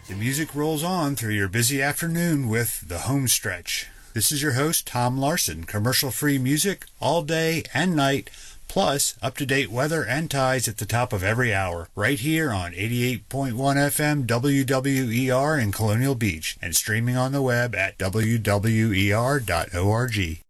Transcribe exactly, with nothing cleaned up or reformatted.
The music rolls on through your busy afternoon with The Home Stretch. This is your host, Tom Larson. Commercial-free music all day and night, plus up-to-date weather and tides at the top of every hour, right here on eighty-eight point one F M W W E R in Colonial Beach, and streaming on the web at W W E R dot org.